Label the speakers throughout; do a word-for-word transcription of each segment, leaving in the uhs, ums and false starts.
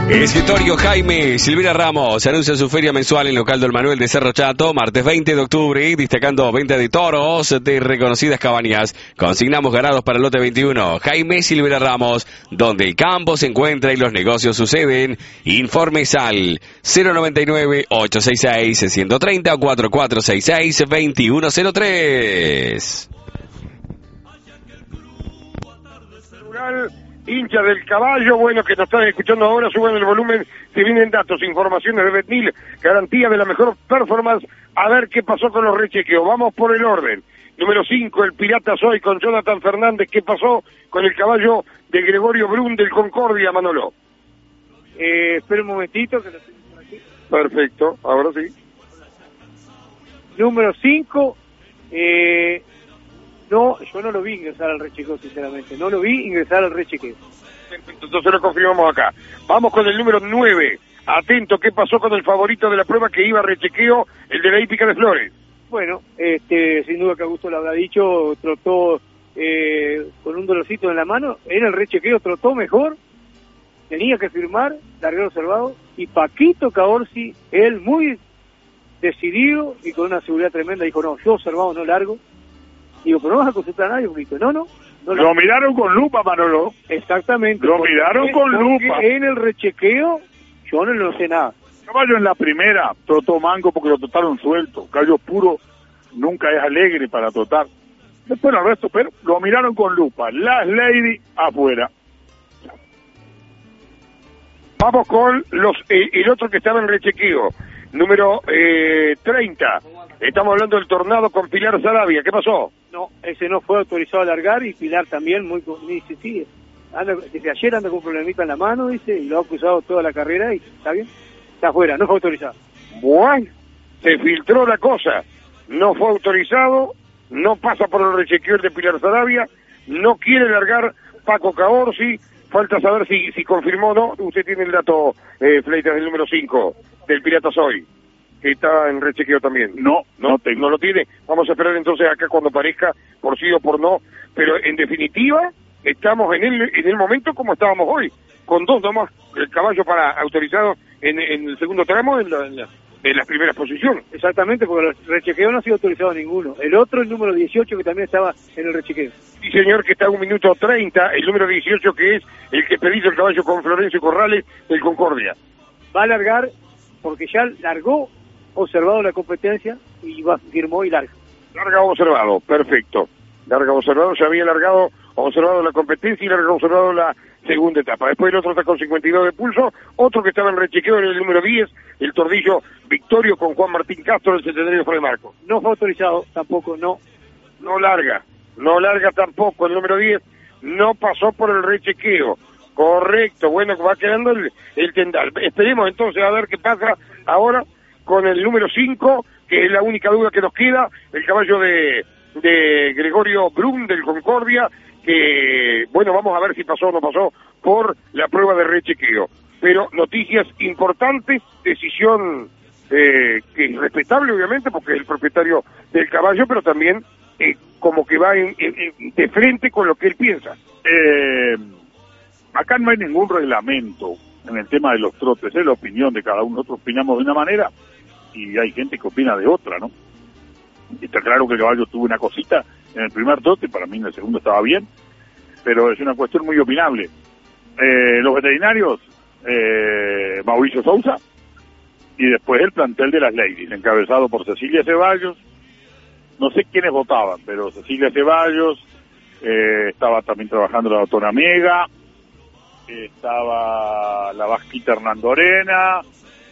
Speaker 1: Escritorio Jaime Silvera Ramos anuncia su feria mensual en local del Manuel de Cerro Chato, martes veinte de octubre, destacando venta de toros de reconocidas cabañas. Consignamos ganados para el lote veintiuno. Jaime Silvera Ramos, donde el campo se encuentra y los negocios suceden. Informes al cero noventa y nueve, ochocientos sesenta y seis, ciento treinta o cuatro cuatro seis seis, veintiuno cero tres.
Speaker 2: Hincha del caballo, bueno, que nos están escuchando ahora, suban el volumen, si vienen datos, informaciones de Betnil, garantía de la mejor performance, a ver qué pasó con los rechequeos. Vamos por el orden. Número cinco, el Pirata Soy con Jonathan Fernández. ¿Qué pasó con el caballo de Gregorio Brun del Concordia, Manolo?
Speaker 3: Eh, espera un momentito, que lo tengo por aquí.
Speaker 2: Perfecto, ahora sí.
Speaker 3: Número cinco, eh... No, yo no lo vi ingresar al rechequeo, sinceramente. No lo vi ingresar al rechequeo.
Speaker 2: Entonces lo confirmamos acá. Vamos con el número nueve. Atento, ¿qué pasó con el favorito de la prueba que iba a rechequeo, el de la hípica de Flores?
Speaker 3: Bueno, este, sin duda que Augusto lo habrá dicho, trotó eh, con un dolorcito en la mano. En el rechequeo trotó mejor, tenía que firmar, larguero observado. Y Paquito Caorsi, él muy decidido y con una seguridad tremenda, dijo, no, yo observado no largo. Digo, pero no vas a consultar a nadie, porque no, no. no
Speaker 2: lo la... miraron con lupa, Manolo.
Speaker 3: Exactamente.
Speaker 2: Lo miraron con lupa.
Speaker 3: En el rechequeo, yo no lo sé nada.
Speaker 4: Caballo en la primera, trotó mango porque lo trotaron suelto. Caballo puro nunca es alegre para trotar. Después el resto, pero lo miraron con lupa. Las Lady afuera.
Speaker 2: Vamos con los eh, el otro que estaba en rechequeo. Número eh, treinta. Estamos hablando del Tornado con Pilar Sarabia. ¿Qué pasó?
Speaker 3: No, ese no fue autorizado a largar y Pilar también muy... Dice, sí, anda, desde ayer anda con un problemita en la mano, dice, y lo ha acusado toda la carrera y está bien, está afuera, no fue autorizado.
Speaker 2: Bueno, se filtró la cosa. No fue autorizado, no pasa por el rechequeo de Pilar Sarabia, no quiere largar Paco Caorsi. Falta saber si, si confirmó o no. Usted tiene el dato, eh, Fleitas, del número cinco, del Pirata Soy, que está en rechequeo también.
Speaker 4: No, no,
Speaker 2: no,
Speaker 4: tengo.
Speaker 2: no lo tiene. Vamos a esperar entonces acá cuando aparezca, por sí o por no. Pero en definitiva, estamos en el, en el momento como estábamos hoy, con dos nomás, el caballo para autorizado en, en el segundo tramo, en la, en la en las primeras posiciones.
Speaker 3: Exactamente, porque el rechequeo no ha sido autorizado ninguno. El otro, el número dieciocho, que también estaba en el rechequeo.
Speaker 2: Sí, señor, que está a un minuto treinta, el número dieciocho, que es el que pedís el caballo con Florencio Corrales del Concordia.
Speaker 3: Va a largar, porque ya largó, observado la competencia, y va, firmó y larga.
Speaker 2: Larga observado, perfecto. Larga observado, ya había largado, observado la competencia y larga observado la segunda etapa. Después el otro está con cincuenta y dos de pulso, otro que estaba en rechequeo en el número diez, el Tordillo Victorio con Juan Martín Castro, el centenario Fray Marco.
Speaker 3: No fue autorizado, tampoco, no.
Speaker 2: No larga, no larga tampoco, el número diez no pasó por el rechequeo. Correcto, bueno, va quedando el, el tendal. Esperemos entonces a ver qué pasa ahora con el número cinco, que es la única duda que nos queda, el caballo de, de Gregorio Brun del Concordia, que, bueno, vamos a ver si pasó o no pasó por la prueba de rechequeo. Pero noticias importantes, decisión eh, que es respetable, obviamente, porque es el propietario del caballo, pero también eh, como que va en, en, de frente con lo que él piensa.
Speaker 4: Eh, acá no hay ningún reglamento en el tema de los trotes, es la opinión de cada uno. Nosotros opinamos de una manera y hay gente que opina de otra, ¿no? Está claro que el caballo tuvo una cosita en el primer trote, para mí en el segundo estaba bien, pero es una cuestión muy opinable. Eh, los veterinarios, eh, Mauricio Sousa, y después el plantel de las Ladies, encabezado por Cecilia Ceballos. No sé quiénes votaban, pero Cecilia Ceballos, eh, estaba también trabajando la doctora Miega, estaba la vasquita Hernando Arena,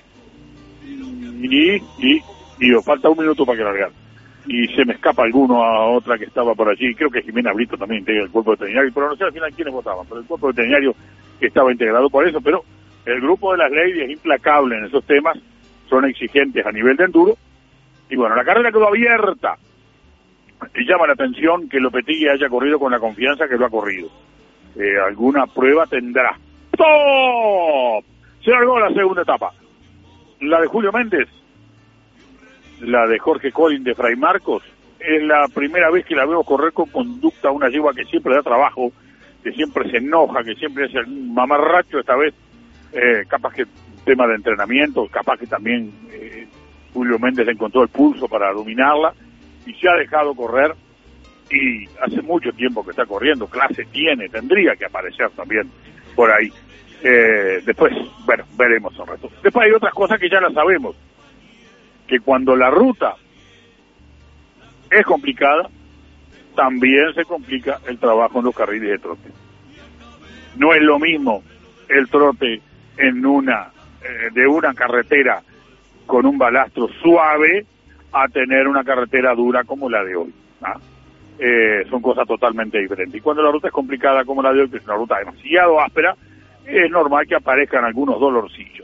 Speaker 4: y, y, y falta un minuto para que largar. Y se me escapa alguno a otra que estaba por allí, creo que Jimena Brito también integra el cuerpo veterinario, pero no sé al final quiénes votaban, pero el cuerpo veterinario estaba integrado por eso, pero el grupo de las Ladies es implacable en esos temas, son exigentes a nivel de enduro, y bueno, la carrera quedó abierta, y llama la atención que Lopetegui haya corrido con la confianza que lo ha corrido. Eh, alguna prueba tendrá. ¡Stop! Se largó la segunda etapa. La de Julio Méndez, la de Jorge Colin de Fray Marcos, es la primera vez que la veo correr con conducta, una yegua que siempre da trabajo, que siempre se enoja, que siempre es el mamarracho. Esta vez eh, capaz que tema de entrenamiento, capaz que también eh, Julio Méndez le encontró el pulso para dominarla y se ha dejado correr y hace mucho tiempo que está corriendo, clase tiene, tendría que aparecer también por ahí. Eh, después, bueno, veremos el resto. Después hay otras cosas que ya las sabemos, que cuando la ruta es complicada, también se complica el trabajo en los carriles de trote. No es lo mismo el trote en una eh, de una carretera con un balastro suave a tener una carretera dura como la de hoy, ¿ah? Eh, son cosas totalmente diferentes. Y cuando la ruta es complicada como la de hoy, que es una ruta demasiado áspera, es normal que aparezcan algunos dolorcillos.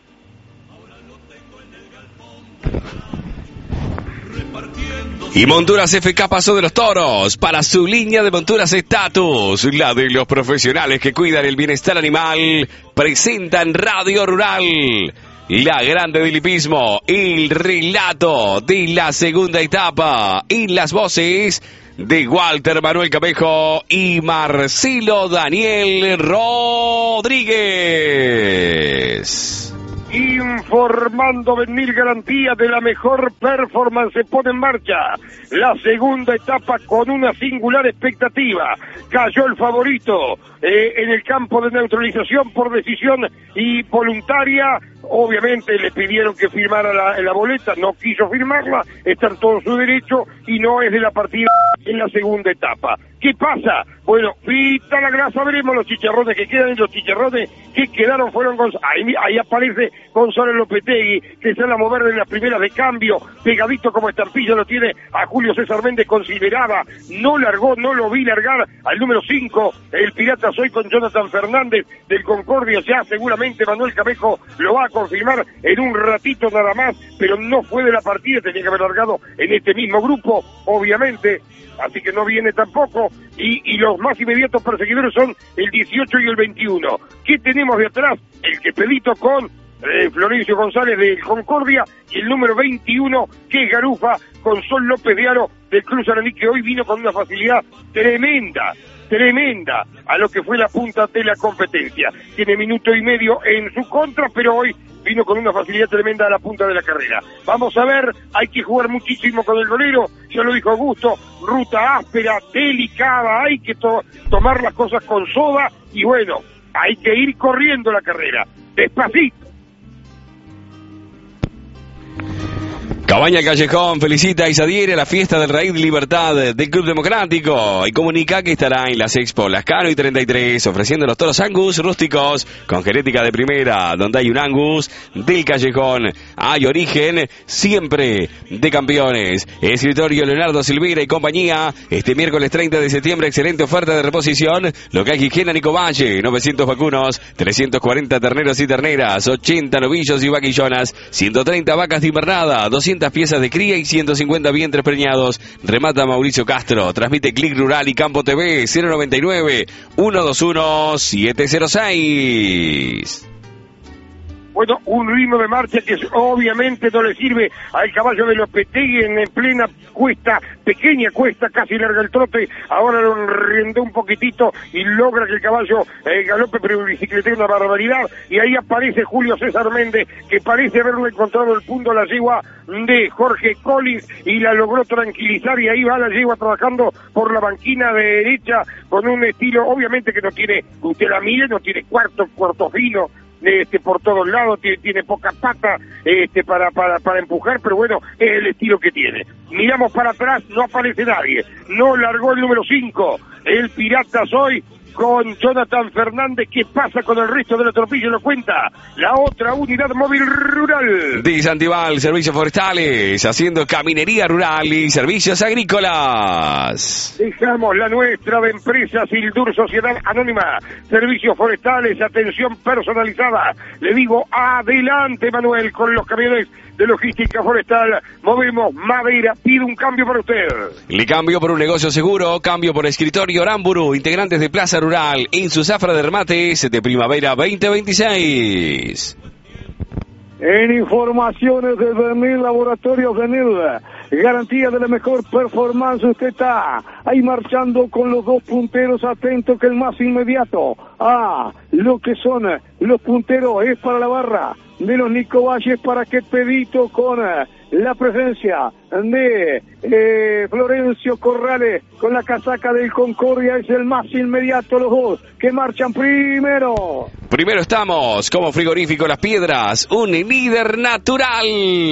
Speaker 1: Y Monturas F K pasó de los toros para su línea de monturas Status, la de los profesionales que cuidan el bienestar animal. Presentan Radio Rural, la grande del hipismo, el relato de la segunda etapa y las voces de Walter Manuel Camejo y Marcelo Daniel Rodríguez.
Speaker 2: Informando Benmil Garantía de la mejor performance, se pone en marcha la segunda etapa con una singular expectativa. Cayó el favorito eh, en el campo de neutralización por decisión y voluntaria. Obviamente le pidieron que firmara la, la boleta, no quiso firmarla, está en todo su derecho y no es de la partida en la segunda etapa. ¿Qué pasa? Bueno, pita la grasa, veremos los chicharrones que quedan, y los chicharrones que quedaron fueron con... Ahí, ahí aparece Gonzalo Lopetegui, que sale a mover en las primeras de cambio, pegadito como estampilla lo tiene a Julio César Méndez, consideraba, no largó, no lo vi largar al número cinco, el Pirata Soy con Jonathan Fernández del Concordia, ya seguramente Manuel Camejo lo va a confirmar en un ratito nada más, pero no fue de la partida, tenía que haber largado en este mismo grupo, obviamente, así que no viene tampoco, y, y los más inmediatos perseguidores son el dieciocho y el veintiuno. ¿Qué tenemos de atrás? El Quepedito con eh, Florencio González del Concordia, y el número veintiuno, que es Garufa, con Sol López de Aro del Cruz Araní, que hoy vino con una facilidad tremenda, tremenda, a lo que fue la punta de la competencia. Tiene minuto y medio en su contra, pero hoy vino con una facilidad tremenda a la punta de la carrera. Vamos a ver, hay que jugar muchísimo con el golero, ya lo dijo Augusto, ruta áspera, delicada, hay que to- tomar las cosas con soda, y bueno, hay que ir corriendo la carrera, despacito.
Speaker 1: Cabaña Callejón felicita y se adhiere a la fiesta del Raíz Libertad del Club Democrático y comunica que estará en las Expo Lascano y treinta y tres ofreciendo los toros Angus rústicos con genética de primera, donde hay un Angus del Callejón. Hay origen siempre de campeones. Escritorio Leonardo Silveira y compañía. Este miércoles treinta de septiembre, excelente oferta de reposición. Local Higiena Nicovalle, novecientos vacunos, trescientos cuarenta terneros y terneras, ochenta novillos y vaquillonas, ciento treinta vacas de invernada, doscientas piezas de cría y ciento cincuenta vientres preñados. Remata Mauricio Castro. Transmite Click Rural y Campo T V cero noventa y nueve, ciento veintiuno, setecientos seis.
Speaker 2: Bueno, un ritmo de marcha que obviamente no le sirve al caballo de Lopetegui en, en plena cuesta, pequeña cuesta, casi larga el trote, ahora lo enriendó un poquitito y logra que el caballo eh, galope, pero bicicletea una barbaridad, y ahí aparece Julio César Méndez, que parece haberlo encontrado el punto a la yegua de Jorge Collins, y la logró tranquilizar, y ahí va la yegua trabajando por la banquina derecha, con un estilo, obviamente que no tiene, usted la mire, no tiene cuarto, cuarto fino, este por todos lados, tiene, tiene poca pata este para, para, para empujar, pero bueno, es el estilo que tiene. Miramos para atrás, no aparece nadie, no largó el número cinco, el Pirata Soy, con Jonathan Fernández. ¿Qué pasa con el resto de la tropilla? Lo cuenta la otra unidad móvil rural
Speaker 1: de Santival, Servicios Forestales, haciendo caminería rural y servicios agrícolas.
Speaker 2: Dejamos la nuestra de empresa Sildur Sociedad Anónima, servicios forestales, atención personalizada. Le digo, adelante Manuel, con los camiones de logística forestal, movemos madera, pide un cambio para usted.
Speaker 1: Le cambio por un negocio seguro, cambio por escritorio Aramburu, integrantes de Plaza Rural, en su zafra de remates de primavera veinte veintiséis.
Speaker 3: En informaciones de Benil, Laboratorios Benil, garantía de la mejor performance, usted está ahí marchando con los dos punteros, atento que el más inmediato, ah, lo que son los punteros es para la barra de los Nico Valles, para que Pedito con la presencia de eh, Florencio Corrales con la casaca del Concordia es el más inmediato, los dos que marchan primero.
Speaker 1: Primero estamos como Frigorífico Las Piedras, un líder natural.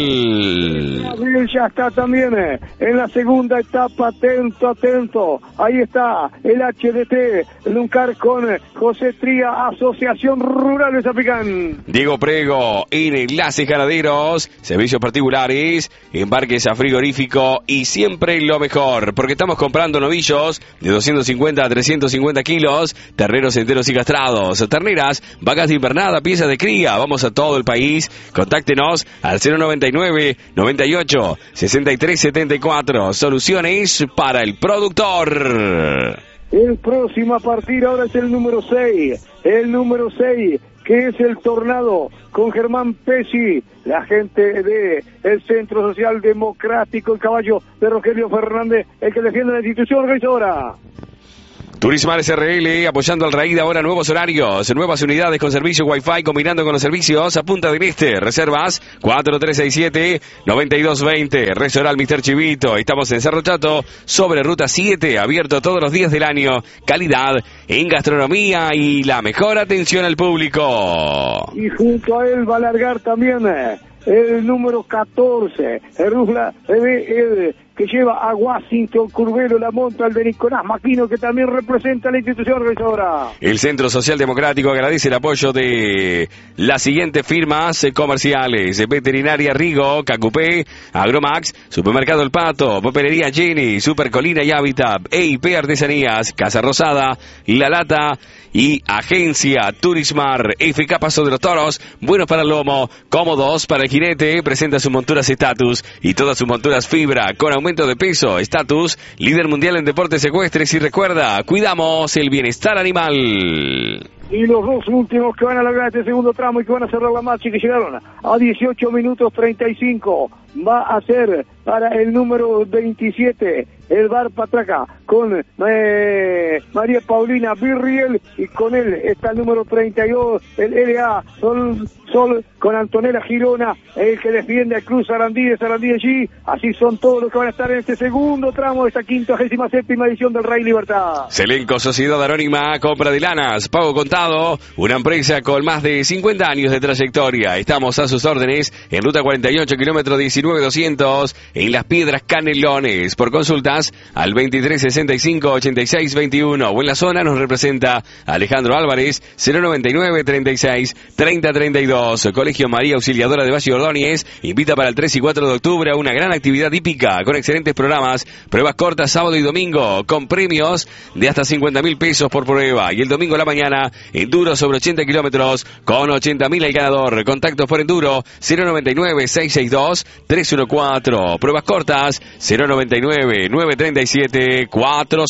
Speaker 3: Ya está también eh, en la segunda etapa, atento, atento, ahí está el H D T Luncar con eh, José Tría, Asociación Rural de Zapicán.
Speaker 1: Diego Prego en Enlaces Ganaderos, servicios particulares, embarques a frigorífico y siempre lo mejor, porque estamos comprando novillos de doscientos cincuenta a trescientos cincuenta kilos, terneros enteros y castrados, terneras, vacas de invernada, piezas de cría, vamos a todo el país. Contáctenos al cero noventa y nueve, noventa y ocho, sesenta y tres setenta y cuatro, soluciones para el productor.
Speaker 3: El próximo a partir ahora es el número seis, el número seis, que es el Tornado, con Germán Pesci, la gente de el Centro Social Democrático, el caballo de Rogelio Fernández, el que defiende la institución organizadora.
Speaker 1: Turismar S R L, apoyando al Raída, ahora nuevos horarios, nuevas unidades con servicio Wi-Fi, combinando con los servicios a Punta del Este. Reservas cuatro tres seis siete, nueve dos dos cero. Restaurante mister Chivito. Estamos en Cerro Chato, sobre Ruta siete, abierto todos los días del año. Calidad en gastronomía y la mejor atención al público.
Speaker 3: Y junto a él va a largar también el número catorce, el Rufla, el, el que lleva a Washington Curvelo, la monta el de Nicolás Maquino, que también representa a la institución organizadora.
Speaker 1: El Centro Social Democrático agradece el apoyo de las siguientes firmas comerciales: Veterinaria Rigo, Cacupé, Agromax, Supermercado El Pato, Papelería Jenny, Supercolina y Hábitat, E I P Artesanías, Casa Rosada, La Lata y Agencia Turismar. F K Paso de los Toros, buenos para el lomo, cómodos para el jinete, presenta sus monturas Status y todas sus monturas Fibra, con aumento de peso. Status, líder mundial en deportes ecuestres, y recuerda, cuidamos el bienestar animal.
Speaker 3: Y los dos últimos que van a lograr este segundo tramo y que van a cerrar la marcha y que llegaron a dieciocho minutos treinta y cinco, va a ser para el número veintisiete, el Bar Patraca, con eh, María Paulina Virriel, y con él está el número treinta y dos, el L A Sol, Sol con Antonella Girona, el que defiende a Cruz Sarandí de Sarandí allí. Así son todos los que van a estar en este segundo tramo de esta quincuagésima séptima edición del Rey Libertad.
Speaker 1: Selenco Sociedad Anónima, compra de lanas, pago contado, una empresa con más de cincuenta años de trayectoria. Estamos a sus órdenes en ruta cuarenta y ocho, kilómetro diecinueve doscientos, en Las Piedras Canelones. Por consultas al veintitrés sesenta y cinco ochenta y seis veintiuno, o en la zona nos representa Alejandro Álvarez, cero noventa y nueve treinta y seis treinta treinta y dos. Colegio María Auxiliadora de Valle Ordóñez invita para el tres y cuatro de octubre a una gran actividad hípica con excelentes programas, pruebas cortas sábado y domingo con premios de hasta cincuenta mil pesos por prueba, y el domingo a la mañana enduro sobre ochenta kilómetros con ochenta mil al ganador. Contactos por enduro cero noventa y nueve seiscientos sesenta y dos trescientos catorce, pruebas cortas cero noventa y nueve nueve treinta y siete cuatrocientos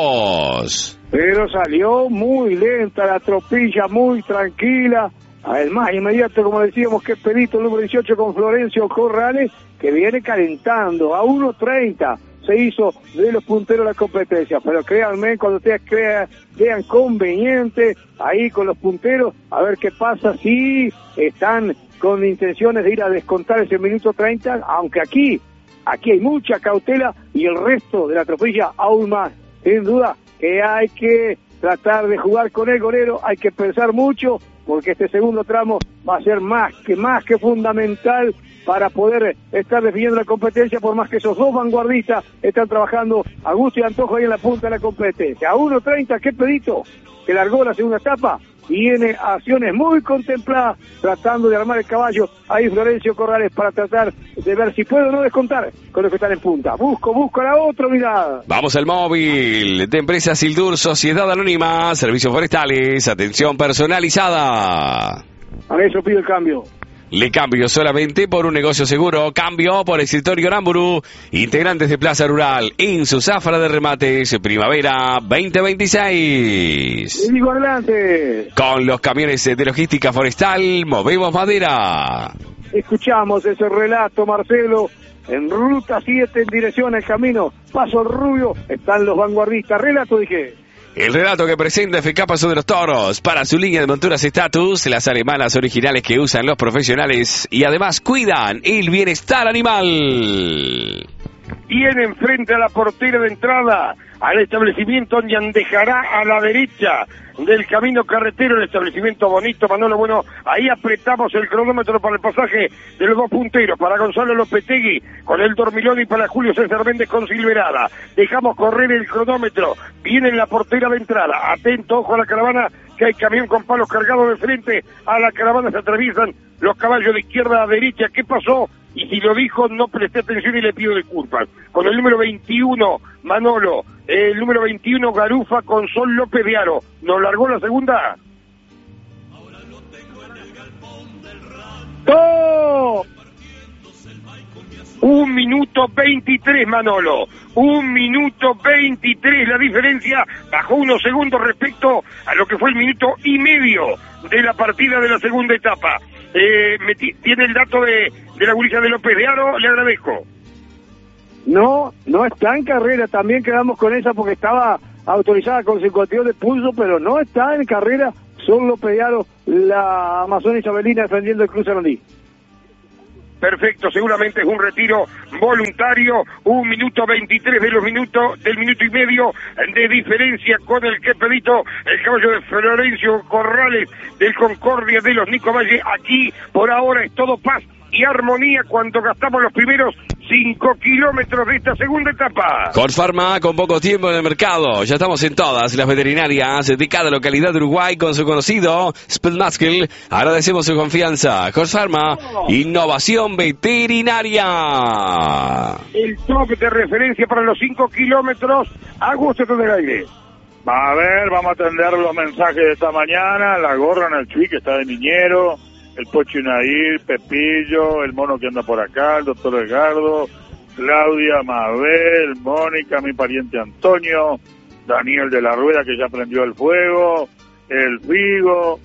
Speaker 1: dos.
Speaker 3: Pero salió muy lenta la tropilla, muy tranquila. El más inmediato, como decíamos, que es Pedito, el número dieciocho, con Florencio Corrales, que viene calentando a uno treinta. Se hizo de los punteros de la competencia, pero créanme, cuando ustedes crean, vean conveniente ahí con los punteros, a ver qué pasa si están con intenciones de ir a descontar ese minuto treinta, aunque aquí, aquí hay mucha cautela y el resto de la tropilla aún más. Sin duda que hay que tratar de jugar con el golero, hay que pensar mucho, porque este segundo tramo va a ser más que más que fundamental para poder estar definiendo la competencia, por más que esos dos vanguardistas están trabajando a gusto y antojo ahí en la punta de la competencia. A uno treinta, qué Pedito, que largó la segunda etapa, tiene acciones muy contempladas, tratando de armar el caballo, ahí Florencio Corrales, para tratar de ver si puede o no descontar con los que están en punta. Busco, busco la otra unidad.
Speaker 1: Vamos al móvil de Empresa Sildur, Sociedad Anónima, Servicios Forestales, atención personalizada.
Speaker 3: A eso pido el cambio.
Speaker 1: Le cambio solamente por un negocio seguro. Cambio por Escritorio Aramburu, integrantes de Plaza Rural, en su zafra de remates, primavera veinte veintiséis.
Speaker 3: Y digo adelante.
Speaker 1: Con los camiones de logística forestal, movemos madera.
Speaker 3: escuchamos ese relato, Marcelo, en ruta siete en dirección al camino Paso Rubio, están los vanguardistas. Relato, dije.
Speaker 1: El relato que presenta F K Paso de los Toros para su línea de monturas Status, las alemanas originales que usan los profesionales y además cuidan el bienestar animal.
Speaker 2: Tienen frente a la portera de entrada al establecimiento Ñandejará a la derecha del camino carretero, el establecimiento bonito, Manolo. Bueno, ahí apretamos el cronómetro para el pasaje de los dos punteros, para Gonzalo Lopetegui con el Dormilón y para Julio César Méndez con Silverada. Dejamos correr el cronómetro, viene en la portera de entrada, atento, ojo a la caravana, que hay camión con palos cargados de frente a la caravana, se atraviesan los caballos de izquierda a derecha. ¿Qué pasó? Y si lo dijo, no presté atención y le pido disculpas. Con el número veintiuno, Manolo, el número veintiuno, Garufa con Sol López de Aro. ¿Nos largó la segunda? ¡Oh! Un minuto veintitrés, Manolo. Un minuto veintitrés. La diferencia bajó unos segundos respecto a lo que fue el minuto y medio de la partida de la segunda etapa. Eh, me t- tiene el dato de, de la gurisa de López de Aro, le agradezco.
Speaker 3: No, no está en carrera, también quedamos con esa porque estaba autorizada con cincuenta y dos de pulso, pero no está en carrera, solo pelearon la Amazona Isabelina defendiendo el Cruz Arandí.
Speaker 2: Perfecto, seguramente es un retiro voluntario, un minuto veintitrés de los minutos, del minuto y medio de diferencia con el que pedito el caballo de Florencio Corrales del Concordia de los Nico Valle. Aquí por ahora es todo paz y armonía cuando gastamos los primeros cinco kilómetros de esta segunda etapa.
Speaker 1: Horse Pharma con poco tiempo en el mercado. Ya estamos en todas las veterinarias de cada localidad de Uruguay con su conocido Speedmuscle. Agradecemos su confianza. Horse Pharma, innovación veterinaria.
Speaker 2: El top de referencia para los cinco kilómetros. Augusto del aire.
Speaker 4: A ver, vamos a atender los mensajes de esta mañana. La gorra en el Chuy, que está de niñero. El Pocho Inair, Pepillo, el mono que anda por acá, el doctor Edgardo, Claudia, Mabel, Mónica, mi pariente Antonio, Daniel de la Rueda, que ya prendió el fuego, el Figo,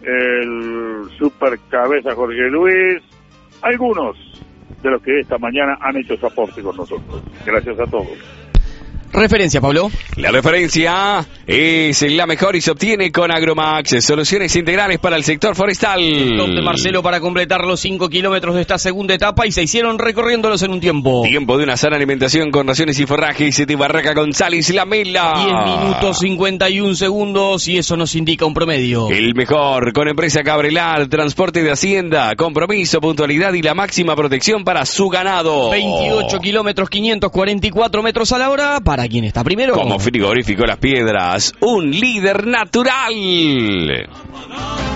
Speaker 4: el super cabeza Jorge Luis, algunos de los que esta mañana han hecho su aporte con nosotros. Gracias a todos.
Speaker 5: Referencia, Pablo.
Speaker 1: La referencia es la mejor y se obtiene con Agromax, soluciones integrales para el sector forestal.
Speaker 5: El top de Marcelo para completar los cinco kilómetros de esta segunda etapa y se hicieron recorriéndolos en un tiempo.
Speaker 1: Tiempo de una sana alimentación con raciones y forrajes de Barraca González Lamela.
Speaker 5: diez minutos cincuenta y un segundos y eso nos indica un promedio.
Speaker 1: El mejor con empresa Cabrelar, transporte de hacienda, compromiso, puntualidad y la máxima protección para su ganado.
Speaker 5: veintiocho kilómetros quinientos cuarenta y cuatro metros a la hora para quien está primero.
Speaker 1: Como frigorífico Las Piedras, un líder natural.